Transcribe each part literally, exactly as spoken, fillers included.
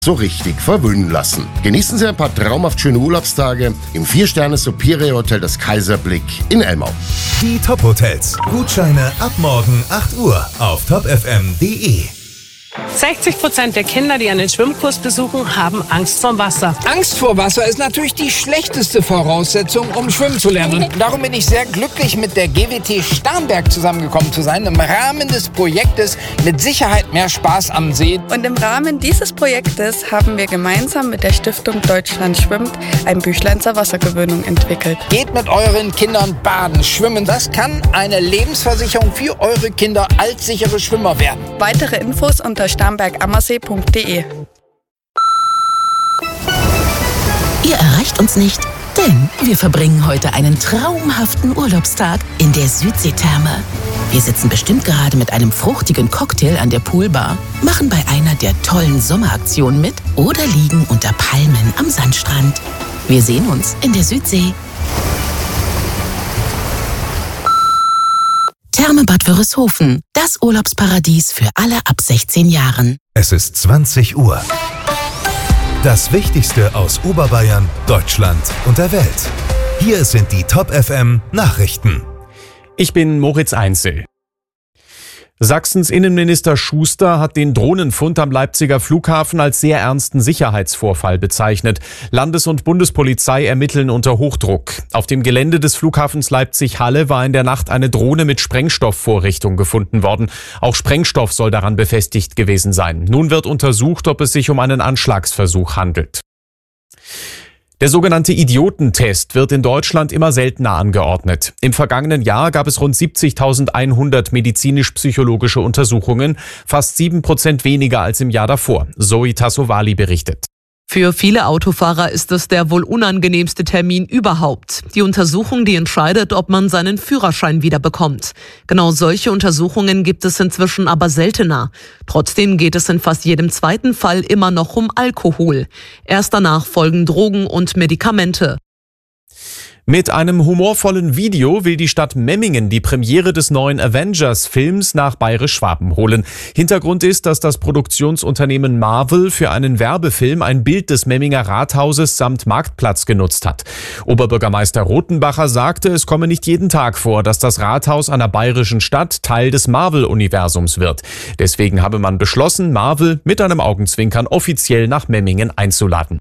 so richtig verwöhnen lassen. Genießen Sie ein paar traumhaft schöne Urlaubstage im vier Sterne Superior Hotel das Kaiserblick in Elmau. Die Top-Hotels. Gutscheine ab morgen acht Uhr auf top f m punkt d e. sechzig Prozent der Kinder, die einen Schwimmkurs besuchen, haben Angst vor Wasser. Angst vor Wasser ist natürlich die schlechteste Voraussetzung, um schwimmen zu lernen. Und darum bin ich sehr glücklich, mit der G W T Starnberg zusammengekommen zu sein, im Rahmen des Projektes Mit Sicherheit mehr Spaß am See. Und im Rahmen dieses Projektes haben wir gemeinsam mit der Stiftung Deutschland schwimmt ein Büchlein zur Wassergewöhnung entwickelt. Geht mit euren Kindern baden, schwimmen. Das kann eine Lebensversicherung für eure Kinder als sichere Schwimmer werden. Weitere Infos unter starnberg ammersee punkt d e. Ihr erreicht uns nicht, denn wir verbringen heute einen traumhaften Urlaubstag in der Südseetherme. Wir sitzen bestimmt gerade mit einem fruchtigen Cocktail an der Poolbar, machen bei einer der tollen Sommeraktionen mit oder liegen unter Palmen am Sandstrand. Wir sehen uns in der Südsee. Therme Bad Wörishofen, das Urlaubsparadies für alle ab sechzehn Jahren. Es ist zwanzig Uhr. Das Wichtigste aus Oberbayern, Deutschland und der Welt. Hier sind die Top F M Nachrichten. Ich bin Moritz Einzel. Sachsens Innenminister Schuster hat den Drohnenfund am Leipziger Flughafen als sehr ernsten Sicherheitsvorfall bezeichnet. Landes- und Bundespolizei ermitteln unter Hochdruck. Auf dem Gelände des Flughafens Leipzig-Halle war in der Nacht eine Drohne mit Sprengstoffvorrichtung gefunden worden. Auch Sprengstoff soll daran befestigt gewesen sein. Nun wird untersucht, ob es sich um einen Anschlagsversuch handelt. Der sogenannte Idiotentest wird in Deutschland immer seltener angeordnet. Im vergangenen Jahr gab es rund siebzigtausendeinhundert medizinisch-psychologische Untersuchungen, fast sieben Prozent weniger als im Jahr davor. Zoe Tassovali berichtet. Für viele Autofahrer ist es der wohl unangenehmste Termin überhaupt. Die Untersuchung, die entscheidet, ob man seinen Führerschein wieder bekommt. Genau solche Untersuchungen gibt es inzwischen aber seltener. Trotzdem geht es in fast jedem zweiten Fall immer noch um Alkohol. Erst danach folgen Drogen und Medikamente. Mit einem humorvollen Video will die Stadt Memmingen die Premiere des neuen Avengers-Films nach Bayerisch-Schwaben holen. Hintergrund ist, dass das Produktionsunternehmen Marvel für einen Werbefilm ein Bild des Memminger Rathauses samt Marktplatz genutzt hat. Oberbürgermeister Rothenbacher sagte, es komme nicht jeden Tag vor, dass das Rathaus einer bayerischen Stadt Teil des Marvel-Universums wird. Deswegen habe man beschlossen, Marvel mit einem Augenzwinkern offiziell nach Memmingen einzuladen.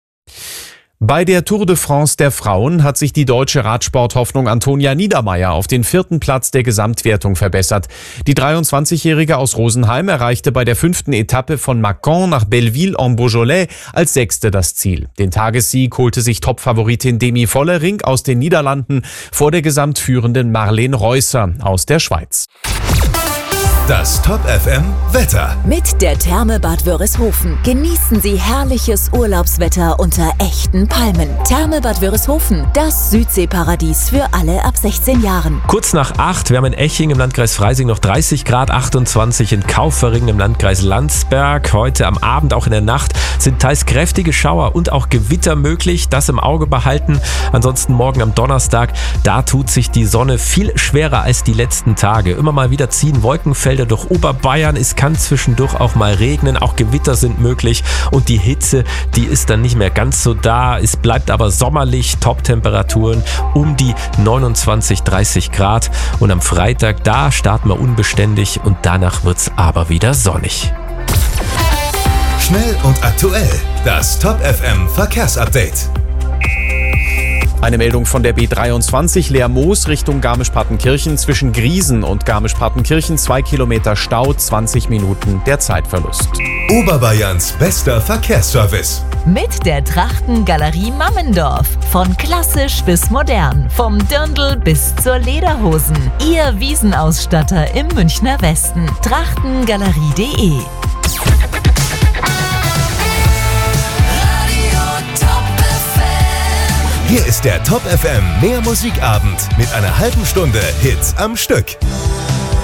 Bei der Tour de France der Frauen hat sich die deutsche Radsporthoffnung Antonia Niedermaier auf den vierten Platz der Gesamtwertung verbessert. Die dreiundzwanzigjährige aus Rosenheim erreichte bei der fünften Etappe von Mâcon nach Belleville-en-Beaujolais als Sechste das Ziel. Den Tagessieg holte sich Topfavoritin Demi Vollering aus den Niederlanden vor der gesamtführenden Marlene Reusser aus der Schweiz. Das Top F M Wetter. Mit der Therme Bad Wörishofen genießen Sie herrliches Urlaubswetter unter echten Palmen. Therme Bad Wörishofen, das Südseeparadies für alle ab sechzehn Jahren. Kurz nach acht, wir haben in Eching im Landkreis Freising noch dreißig Grad, achtundzwanzig in Kaufering im Landkreis Landsberg. Heute am Abend, auch in der Nacht, sind teils kräftige Schauer und auch Gewitter möglich. Das im Auge behalten. Ansonsten morgen am Donnerstag, da tut sich die Sonne viel schwerer als die letzten Tage. Immer mal wieder ziehen Wolkenfelder durch Oberbayern. Es kann zwischendurch auch mal regnen, auch Gewitter sind möglich und die Hitze, die ist dann nicht mehr ganz so da. Es bleibt aber sommerlich, Top-Temperaturen um die neunundzwanzig, dreißig Grad und am Freitag, da starten wir unbeständig und danach wird's aber wieder sonnig. Schnell und aktuell, das Top F M Verkehrsupdate. Eine Meldung von der B dreiundzwanzig Leer-Moos Richtung Garmisch-Partenkirchen. Zwischen Griesen und Garmisch-Partenkirchen zwei Kilometer Stau, zwanzig Minuten der Zeitverlust. Oberbayerns bester Verkehrsservice. Mit der Trachtengalerie Mammendorf. Von klassisch bis modern. Vom Dirndl bis zur Lederhosen. Ihr Wiesenausstatter im Münchner Westen. trachtengalerie punkt de. Hier ist der Top F M Mehr Musikabend mit einer halben Stunde Hits am Stück.